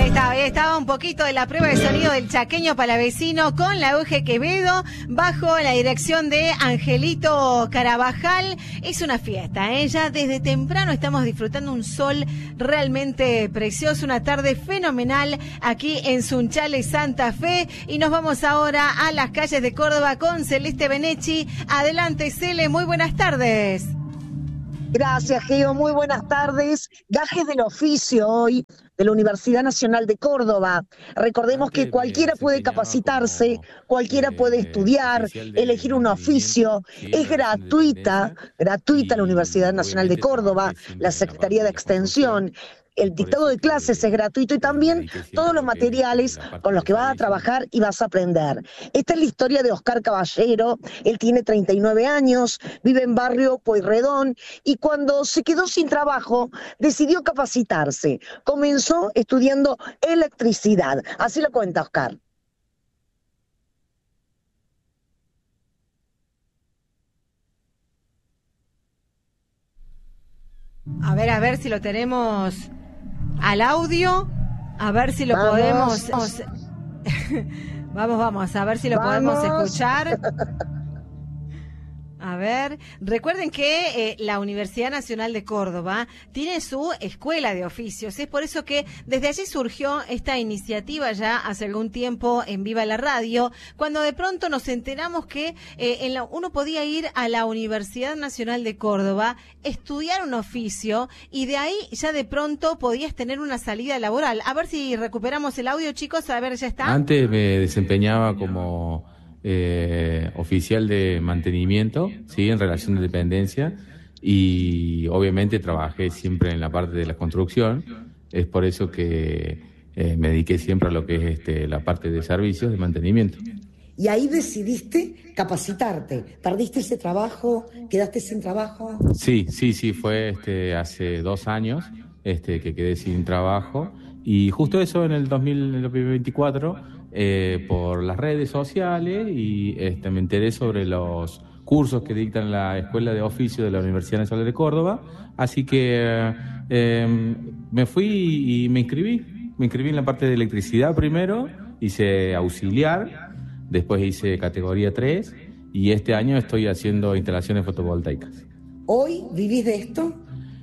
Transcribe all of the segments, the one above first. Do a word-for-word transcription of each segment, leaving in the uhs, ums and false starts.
Ahí estaba, ahí estaba un poquito de la prueba de sonido del Chaqueño Palavecino con la Euge Quevedo bajo la dirección de Angelito Carabajal. Es una fiesta, ¿eh? Ya desde temprano estamos disfrutando un sol realmente precioso, una tarde fenomenal aquí en Sunchales, Santa Fe. Y nos vamos ahora a las calles de Córdoba con Celeste Benecci. Adelante, Cele, muy buenas tardes. Gracias, Geo. Muy buenas tardes. Gajes del oficio hoy de la Universidad Nacional de Córdoba. Recordemos que cualquiera puede capacitarse, cualquiera puede estudiar, elegir un oficio. Es gratuita, gratuita la Universidad Nacional de Córdoba, la Secretaría de Extensión. El dictado de clases es gratuito y también todos los materiales con los que vas a trabajar y vas a aprender. Esta es la historia de Oscar Caballero. Él tiene treinta y nueve años, vive en barrio Pueyrredón y cuando se quedó sin trabajo decidió capacitarse. Comenzó estudiando electricidad. Así lo cuenta Oscar. A ver, a ver si lo tenemos al audio, a ver si lo vamos. podemos... vamos, vamos, a ver si lo vamos. podemos escuchar. A ver, recuerden que eh, la Universidad Nacional de Córdoba tiene su escuela de oficios. Es por eso que desde allí surgió esta iniciativa ya hace algún tiempo en Viva la Radio, cuando de pronto nos enteramos que eh, en la, uno podía ir a la Universidad Nacional de Córdoba, estudiar un oficio y de ahí ya de pronto podías tener una salida laboral. A ver si recuperamos el audio, chicos, a ver, ya está. Antes me desempeñaba como... Eh, oficial de mantenimiento, sí, en relación de dependencia, y obviamente trabajé siempre en la parte de la construcción. Es por eso que eh, me dediqué siempre a lo que es este, la parte de servicios de mantenimiento. Y ahí decidiste capacitarte. ¿Perdiste ese trabajo? ¿Quedaste sin trabajo? Sí, sí, sí, fue este, hace dos años este, que quedé sin trabajo. Y justo eso en el dos mil veinticuatro, eh, por las redes sociales, y este, me enteré sobre los cursos que dictan la Escuela de Oficio de la Universidad Nacional de Córdoba. Así que eh, me fui y me inscribí. Me inscribí en la parte de electricidad primero, hice auxiliar, después hice categoría tres, y este año estoy haciendo instalaciones fotovoltaicas. ¿Hoy vivís de esto?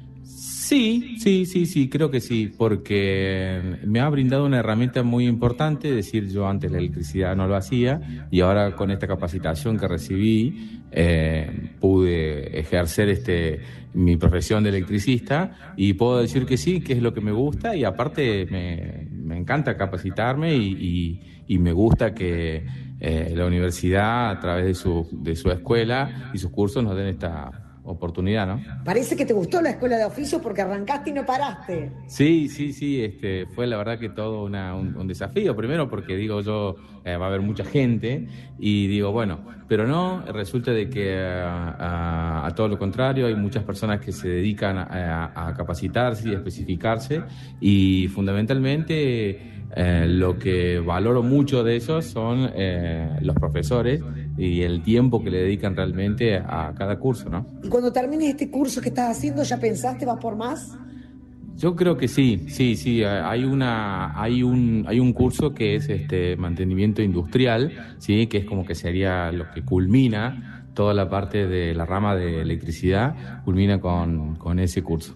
Sí, sí, sí, sí, creo que sí, porque me ha brindado una herramienta muy importante. Es decir, yo antes la electricidad no lo hacía y ahora con esta capacitación que recibí eh, pude ejercer este mi profesión de electricista y puedo decir que sí, que es lo que me gusta, y aparte me, me encanta capacitarme y, y, y me gusta que eh, la universidad a través de su, de su escuela y sus cursos nos den esta oportunidad, ¿no? Parece que te gustó la escuela de oficio porque arrancaste y no paraste. Sí, sí, sí, este, fue la verdad que todo una, un, un desafío. Primero porque digo yo, eh, va a haber mucha gente y digo, bueno, pero no, resulta de que a, a, a todo lo contrario, hay muchas personas que se dedican a, a capacitarse y a especificarse, y fundamentalmente eh, lo que valoro mucho de eso son eh, los profesores y el tiempo que le dedican realmente a cada curso, ¿no? Y cuando termines este curso que estás haciendo, ¿ya pensaste, vas por más? Yo creo que sí, sí, sí. Hay una, hay un, hay un curso que es este mantenimiento industrial, sí, que es como que sería lo que culmina toda la parte de la rama de electricidad, culmina con, con ese curso.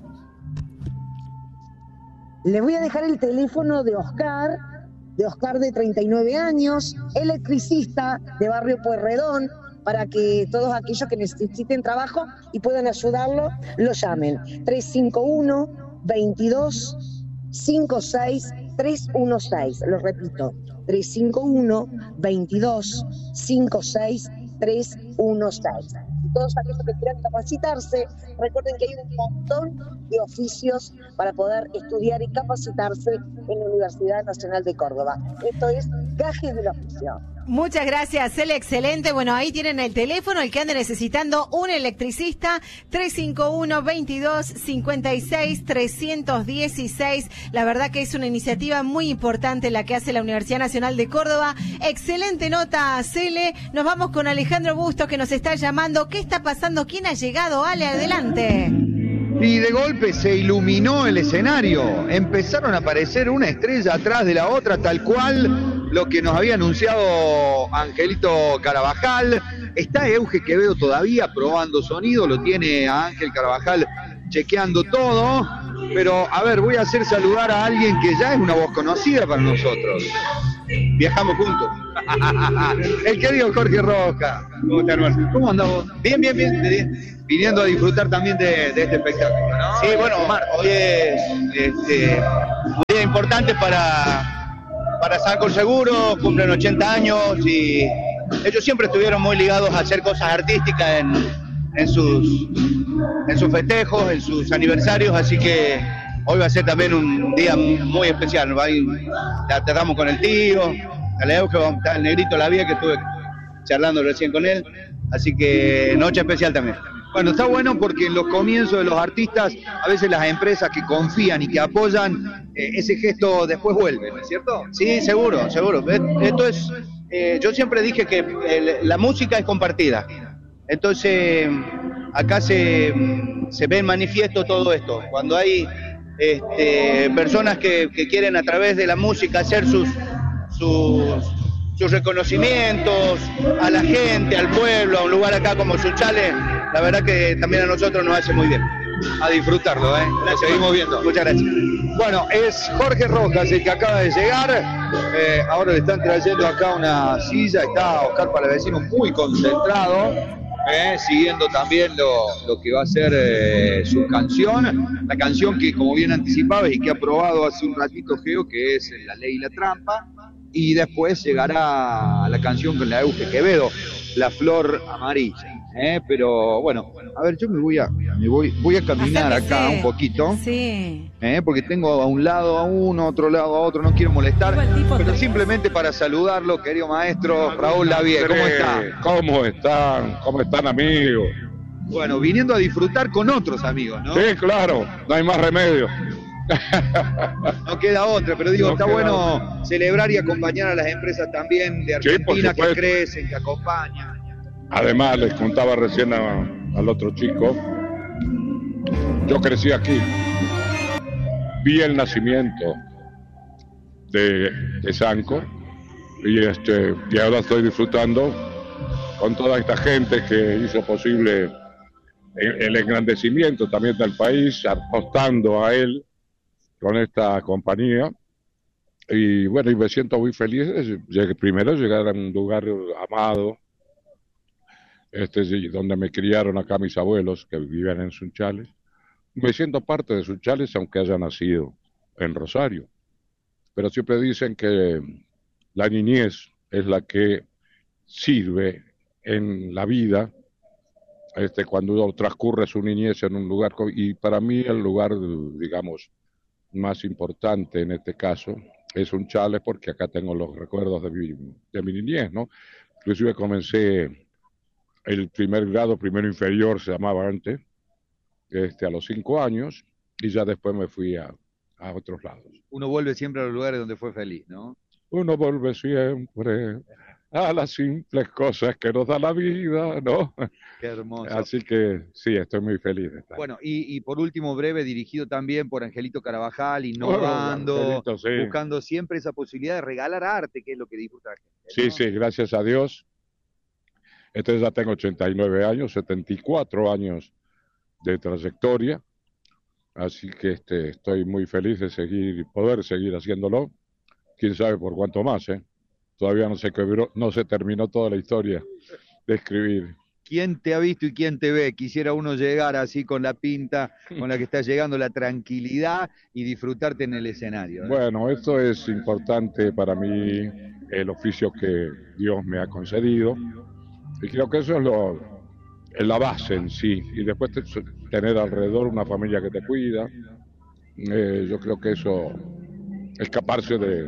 Le voy a dejar el teléfono de Oscar, de Oscar de treinta y nueve años, electricista de barrio Pueyrredón, para que todos aquellos que necesiten trabajo y puedan ayudarlo, lo llamen. tres cinco uno, veintidós, cincuenta y seis, trescientos dieciséis. Lo repito, tres cinco uno, veintidós, cincuenta y seis, trescientos dieciséis. Y todos aquellos que quieran capacitarse, recuerden que hay un montón de oficios para poder estudiar y capacitarse en la Universidad Nacional de Córdoba. Esto es Gajes del Oficio. Muchas gracias, Cele, excelente. Bueno, ahí tienen el teléfono, el que ande necesitando un electricista, tres cinco uno, veintidós, cincuenta y seis, trescientos dieciséis. La verdad que es una iniciativa muy importante la que hace la Universidad Nacional de Córdoba. Excelente nota, Cele. Nos vamos con Alejandro Bustos, que nos está llamando. ¿Qué está pasando? ¿Quién ha llegado? Ale, adelante. Y de golpe se iluminó el escenario. Empezaron a aparecer una estrella atrás de la otra, tal cual lo que nos había anunciado Angelito Carabajal. Está Euge Quevedo todavía probando sonido, lo tiene a Ángel Carabajal chequeando todo. Pero, a ver, voy a hacer saludar a alguien que ya es una voz conocida para nosotros. Viajamos juntos. El querido Jorge Roca. ¿Cómo estás, hermano? ¿Cómo andás vos? Bien, bien, bien, bien. Viniendo a disfrutar también de, de este espectáculo, ¿no? Sí, bueno, Omar, hoy es este, un día importante para, para Sancor Seguro, cumplen ochenta años y ellos siempre estuvieron muy ligados a hacer cosas artísticas en, en, sus, en sus festejos, en sus aniversarios, así que hoy va a ser también un día muy especial. Ya tratamos con el tío, el Euge, está el negrito La Vía, que estuve charlando recién con él, así que noche especial también. Bueno, está bueno porque en los comienzos de los artistas, a veces las empresas que confían y que apoyan, eh, ese gesto después vuelve, ¿no es cierto? Sí, seguro, seguro. Esto es, eh, yo siempre dije que el, la música es compartida. Entonces, acá se, se ve en manifiesto todo esto. Cuando hay este, personas que, que quieren a través de la música hacer sus, sus, sus reconocimientos a la gente, al pueblo, a un lugar acá como Sunchales, la verdad que también a nosotros nos hace muy bien. A disfrutarlo, ¿eh? Lo seguimos viendo. Muchas gracias. Bueno, es Jorge Rojas el que acaba de llegar. Eh, ahora le están trayendo acá una silla. Está Oscar Palavecino muy concentrado, eh, siguiendo también lo, lo que va a ser eh, su canción. La canción que, como bien anticipaba y que ha probado hace un ratito Geo, que es La Ley y la Trampa. Y después llegará la canción con la Euge Quevedo, La Flor Amarilla. Eh, pero bueno, a ver, yo me voy a me voy voy a caminar Acérquese. acá un poquito, Sí. eh, porque tengo a un lado a uno, otro lado a otro, no quiero molestar, pero simplemente para saludarlo, querido maestro Raúl Lavie, ¿cómo está? ¿Cómo están? ¿Cómo están, amigos? Bueno, viniendo a disfrutar con otros amigos, ¿no? Sí, claro, no hay más remedio. No queda otra, pero digo, No está queda bueno otra. celebrar y acompañar a las empresas también de Sí, por Argentina que supuesto. crecen, que acompañan. Además, les contaba recién a- al otro chico, yo crecí aquí, vi el nacimiento de, de Sancor y, este, y ahora estoy disfrutando con toda esta gente que hizo posible el, el engrandecimiento también del país, apostando a él con esta compañía. Y bueno, y me siento muy feliz. Llegué, primero llegar a un lugar amado, este, donde me criaron acá mis abuelos que vivían en Sunchales. Me siento parte de Sunchales aunque haya nacido en Rosario. Pero siempre dicen que la niñez es la que sirve en la vida, este, cuando uno transcurre su niñez en un lugar, co- y para mí el lugar, digamos, más importante en este caso es Sunchales, porque acá tengo los recuerdos de mi, de mi niñez, ¿no? Inclusive comencé el primer grado, primero inferior se llamaba antes, este, a los cinco años, y ya después me fui a, a otros lados. Uno vuelve siempre a los lugares donde fue feliz, ¿no? Uno vuelve siempre a las simples cosas que nos da la vida, ¿no? Qué hermoso. Así que sí, estoy muy feliz de estar. Bueno, y, y por último, breve, dirigido también por Angelito Carabajal, innovando, Oh, Angelito, sí. buscando siempre esa posibilidad de regalar arte, que es lo que disfruta la gente, Sí, ¿no? sí, gracias a Dios. Este ya tengo ochenta y nueve años, setenta y cuatro años de trayectoria, así que este, estoy muy feliz de seguir, poder seguir haciéndolo. Quién sabe por cuánto más, ¿eh? Todavía no se quebró, no se terminó toda la historia de escribir. ¿Quién te ha visto y quién te ve? Quisiera uno llegar así con la pinta con la que está llegando, la tranquilidad y disfrutarte en el escenario, ¿eh? Bueno, esto es importante para mí, el oficio que Dios me ha concedido, y creo que eso es, lo, es la base en sí, y después te- tener alrededor una familia que te cuida. Eh, yo creo que eso, escaparse de,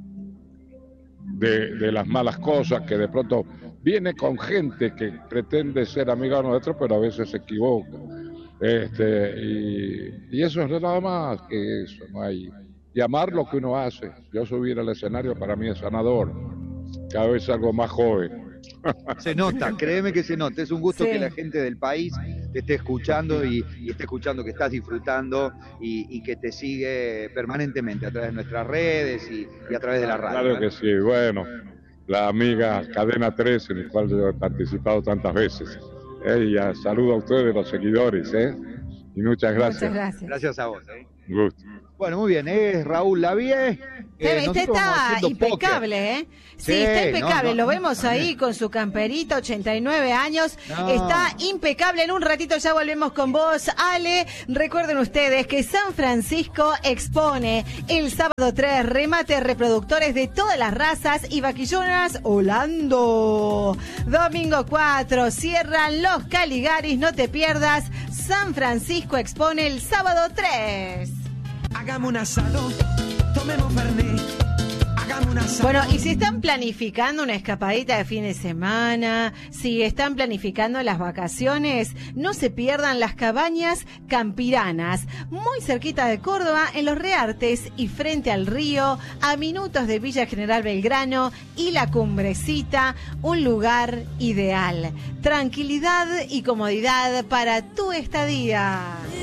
de, de las malas cosas, que de pronto viene con gente que pretende ser amiga nuestra, pero a veces se equivoca. Este, y, y eso es nada más que eso, no hay. Y amar lo que uno hace. Yo subir al escenario para mí es sanador. Cada vez algo más joven. Se nota, créeme que se nota. Es un gusto Sí. que la gente del país te esté escuchando y, y esté escuchando que estás disfrutando y, y que te sigue permanentemente a través de nuestras redes y, y a través de la radio. Claro que sí, bueno, la amiga Cadena tres, en el cual yo he participado tantas veces. Eh, y a, saludo a ustedes, los seguidores, ¿eh? Y muchas gracias. Muchas gracias. Gracias a vos. ¿eh? Un gusto. Bueno, muy bien, es Raúl Lavie. Eh, este está impecable, ¿eh? Sí, Sí, está impecable. no, no, Lo vemos ahí con su camperita, ochenta y nueve años. No. Está impecable. En un ratito ya volvemos con vos, Ale. Recuerden ustedes que San Francisco expone el sábado tres remate reproductores de todas las razas y vaquillonas Holando. Domingo cuatro cierran los Caligaris. No te pierdas. San Francisco expone el sábado tres. Hagamos un asado, tomemos fernet, hagamos un asado. Bueno, y si están planificando una escapadita de fin de semana, si están planificando las vacaciones, no se pierdan las cabañas campiranas, muy cerquita de Córdoba, en Los Reartes y frente al río, a minutos de Villa General Belgrano y La Cumbrecita, un lugar ideal. Tranquilidad y comodidad para tu estadía.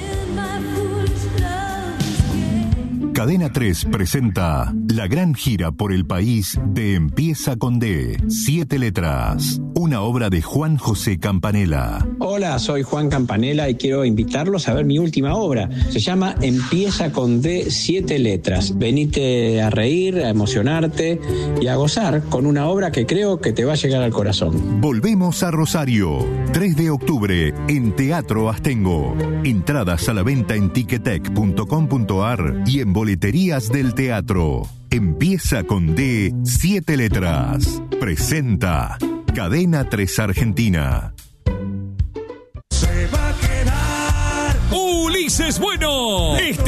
Cadena tres presenta la gran gira por el país de Empieza con D, siete letras, una obra de Juan José Campanella. Hola, soy Juan Campanella y quiero invitarlos a ver mi última obra. Se llama Empieza con D, siete letras. Venite a reír, a emocionarte y a gozar con una obra que creo que te va a llegar al corazón. Volvemos a Rosario, tres de octubre, en Teatro Astengo. Entradas a la venta en ticketek punto com punto ar y en boleterías del teatro. Empieza con D, siete letras. Presenta Cadena tres Argentina. Se va a quedar Ulises Bueno. Este